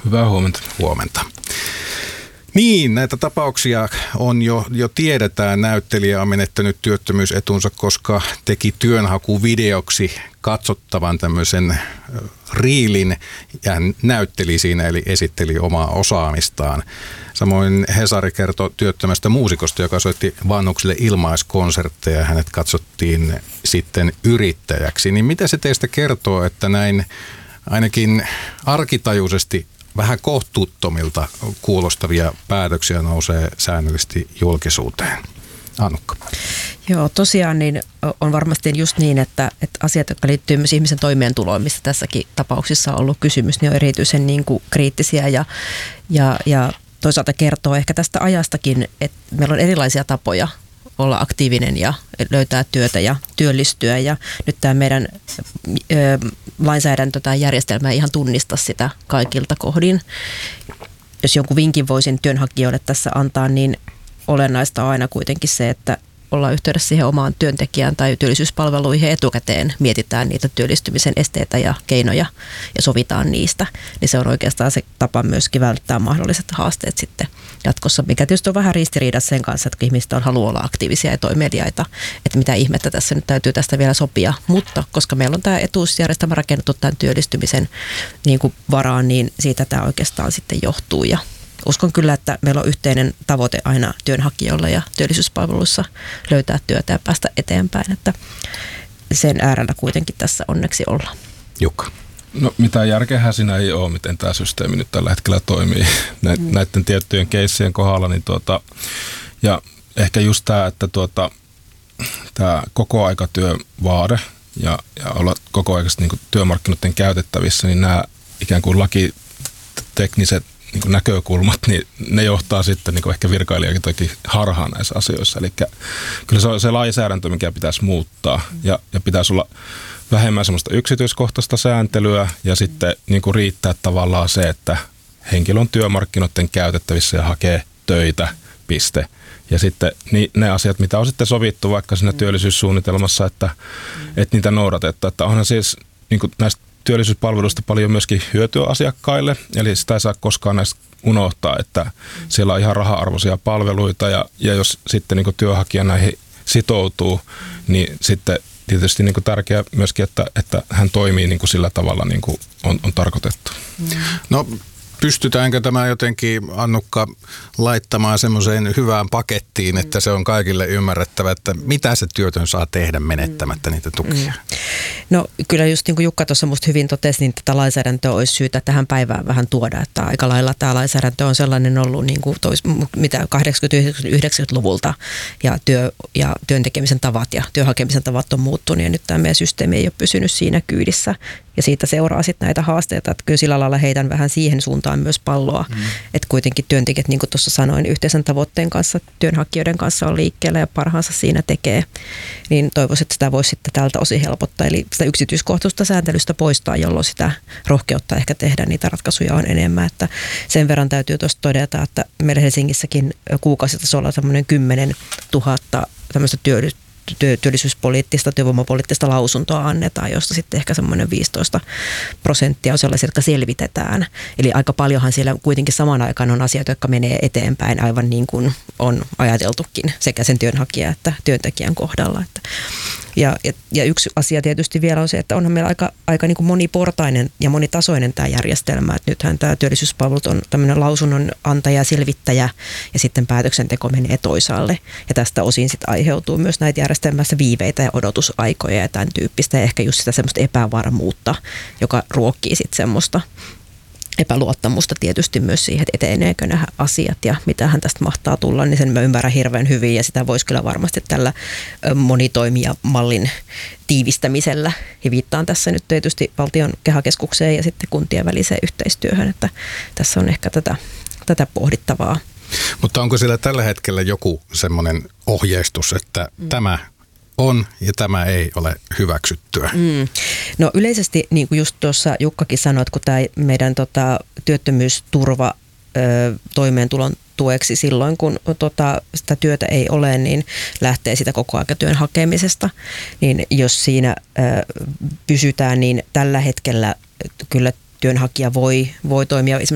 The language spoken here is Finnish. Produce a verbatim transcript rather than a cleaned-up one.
Hyvää huomenta. Huomenta. Niin, näitä tapauksia on jo, jo tiedetään. Näyttelijä on menettänyt työttömyysetunsa, koska teki työnhakuvideoksi katsottavan tämmöisen riilin ja hän näytteli siinä, eli esitteli omaa osaamistaan. Samoin Hesari kertoi työttömästä muusikosta, joka soitti vanhuksille ilmaiskonsertteja ja hänet katsottiin sitten yrittäjäksi. Niin mitä se teistä kertoo, että näin ainakin arkitajuisesti vähän kohtuuttomilta kuulostavia päätöksiä nousee säännöllisesti julkisuuteen? Annukka. Joo, tosiaan niin on varmasti just niin, että, että asiat, jotka liittyy myös ihmisen toimeentuloon, mistä tässäkin tapauksissa on ollut kysymys, niin on erityisen niin kuin kriittisiä ja, ja, ja toisaalta kertoo ehkä tästä ajastakin, että meillä on erilaisia tapoja olla aktiivinen ja löytää työtä ja työllistyä. Ja nyt tämä meidän ö, lainsäädäntö tai järjestelmä ei ihan tunnista sitä kaikilta kohdin. Jos jonkun vinkin voisin työnhakijoille tässä antaa, niin olennaista on aina kuitenkin se, että ollaan yhteydessä siihen omaan työntekijään tai työllisyyspalveluihin etukäteen, mietitään niitä työllistymisen esteitä ja keinoja ja sovitaan niistä. Niin se on oikeastaan se tapa myöskin välttää mahdolliset haasteet sitten jatkossa, mikä tietysti on vähän ristiriidassa sen kanssa, että ihmiset on haluaa olla aktiivisia ja toimeliaita, että mitä ihmettä tässä nyt täytyy tästä vielä sopia. Mutta koska meillä on tämä etuusjärjestelmä rakennettu tämän työllistymisen niin kuin varaan, niin siitä tämä oikeastaan sitten johtuu ja uskon kyllä, että meillä on yhteinen tavoite aina työnhakijoilla ja työllisyyspalveluissa löytää työtä ja päästä eteenpäin, että sen äärellä kuitenkin tässä onneksi ollaan. Jukka. No mitään järkeähän siinä ei ole, miten tämä systeemi nyt tällä hetkellä toimii näiden tiettyjen keissien kohdalla. Niin tuota, ja ehkä just tämä, että tuota, tämä kokoaikatyövaade ja, ja olla kokoaikaisesti niin kuin työmarkkinoiden käytettävissä, niin nämä ikään kuin lakitekniset niin kuin näkökulmat, niin ne johtaa sitten niin kuin ehkä virkailijakin toki harhaan näissä asioissa. Eli kyllä se on se lainsäädäntö, mikä pitäisi muuttaa ja, ja pitäisi olla vähemmän semmoista yksityiskohtaista sääntelyä ja sitten niin kuin riittää tavallaan se, että henkilö on työmarkkinoiden käytettävissä ja hakee töitä, piste. Ja sitten ne asiat, mitä on sitten sovittu vaikka siinä työllisyyssuunnitelmassa, että, että niitä noudatetaan. Että onhan siis niin kuin näistä työllisyyspalveluista paljon myöskin hyötyä asiakkaille, eli sitä ei saa koskaan näistä unohtaa, että siellä on ihan raha-arvoisia palveluita ja, ja jos sitten niin kuin työnhakija näihin sitoutuu, niin sitten tietysti niin kuin tärkeää myöskin, että, että hän toimii niin kuin sillä tavalla niin kuin on, on tarkoitettu. No pystytäänkö tämä jotenkin, Annukka, laittamaan semmoiseen hyvään pakettiin, että se on kaikille ymmärrettävä, että mitä se työtön saa tehdä menettämättä niitä tukia? No kyllä just niin kuin Jukka tuossa musta hyvin totesi, niin tätä lainsäädäntöä olisi syytä tähän päivään vähän tuoda, että aika lailla tämä lainsäädäntö on sellainen ollut niin kuin tois, mitä kahdeksankymmentä-yhdeksänkymmentäluvulta ja, työ, ja työn tekemisen tavat ja työhakemisen tavat on muuttunut ja nyt tämä meidän systeemi ei ole pysynyt siinä kyydissä. Ja siitä seuraa sitten näitä haasteita, että kyllä sillä lailla heitän vähän siihen suuntaan myös palloa, mm. että kuitenkin työntekijät, niin kuin tuossa sanoin, yhteisen tavoitteen kanssa, työnhakijoiden kanssa on liikkeellä ja parhaansa siinä tekee, niin toivoisin, että sitä voisi sitten tältä osin helpottaa, eli sitä yksityiskohtaista sääntelystä poistaa, jolloin sitä rohkeutta ehkä tehdä niitä ratkaisuja on enemmän, että sen verran täytyy tuosta todeta, että meillä Helsingissäkin kuukausitasolla semmoinen kymmenen tuhatta tämmöistä työllisyyttä, työllisyyspoliittista, työvoimapoliittista lausuntoa annetaan, josta sitten ehkä semmoinen viisitoista prosenttia on sellaisia, jotka selvitetään. Eli aika paljonhan siellä kuitenkin samaan aikaan on asioita, jotka menee eteenpäin aivan niin kuin on ajateltukin sekä sen työnhakijan että työntekijän kohdalla. Ja, ja, ja yksi asia tietysti vielä on se, että onhan meillä aika, aika niin kuin moniportainen ja monitasoinen tämä järjestelmä. Että nythän tämä työllisyyspalvelut on tämmöinen lausunnon antaja, selvittäjä ja sitten päätöksenteko menee toisaalle. Ja tästä osin sitten aiheutuu myös näitä järjestelmässä viiveitä ja odotusaikoja ja tämän tyyppistä. Ja ehkä just sitä semmoista epävarmuutta, joka ruokkii sitten semmoista epäluottamusta tietysti myös siihen, että eteneekö nämä asiat ja mitähän tästä mahtaa tulla, niin sen mä ymmärrän hirveän hyvin ja sitä voisi kyllä varmasti tällä monitoimijamallin tiivistämisellä. Ja viittaan tässä nyt tietysti valtion kehäkeskukseen ja sitten kuntien väliseen yhteistyöhön, että tässä on ehkä tätä, tätä pohdittavaa. Mutta onko siellä tällä hetkellä joku semmoinen ohjeistus, että mm. tämä on ja tämä ei ole hyväksyttyä? Mm. No yleisesti, niin kuin just tuossa Jukkakin sanoi, että kun tämä meidän tota, työttömyysturva ö, toimeentulon tueksi silloin, kun tota, sitä työtä ei ole, niin lähtee sitä kokoaikatyön hakemisesta. Niin jos siinä ö, pysytään, niin tällä hetkellä kyllä työnhakija voi, voi toimia esimerkiksi